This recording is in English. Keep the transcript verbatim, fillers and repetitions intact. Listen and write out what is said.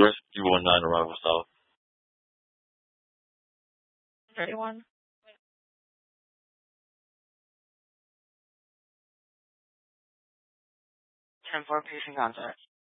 Northwest two one nine arrival south. thirty-one. ten four, pacing contact.